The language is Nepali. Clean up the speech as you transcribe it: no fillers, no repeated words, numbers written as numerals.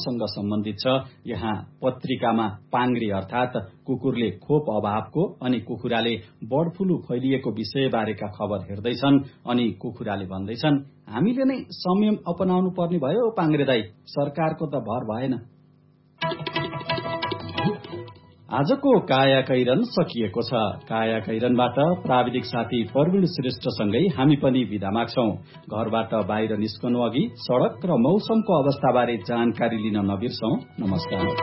खोपसँग सम्बन्धित छ। यहाँ पत्रिकामा पाङ्ग्रे अर्थात कुकुरले खोप अभावको अनि कुखुराले बर्ड फ्लू फैलिएको विषय बारेका खबर हेर्दैछन् अनि कुखुराले भन्दैछन्, हामीले नै संयम अपनाउनु पर्ने भयो पाङ्ग्रे दाई, सरकारको त भर भएन। आजको काया कैरन सकिएको छ। काया कैरनबाट प्राविधिक साथी प्रवीण श्रेष्ठसँगै हामी पनि बिदा माग्छौं। घरबाट बाहिर निस्कनु अघि सड़क र मौसमको अवस्थाबारे जानकारी लिन नबिर्सौं। नमस्कार।